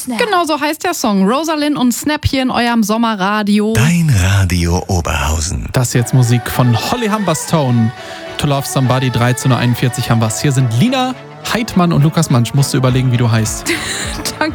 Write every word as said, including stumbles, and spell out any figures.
Snap. Genau so heißt der Song. Rosalind und Snap hier in eurem Sommerradio. Dein Radio Oberhausen. Das ist jetzt Musik von Holly Humberstone. To Love Somebody, dreizehn Uhr einundvierzig haben wir's. Hier sind Lina Heidmann und Lukas Mansch. Musst du überlegen, wie du heißt. Danke.